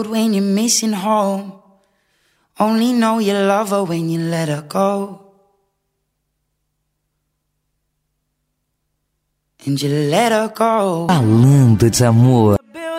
When you're missing home, only know you love her when you let her go. And you let her go. Falando de amor.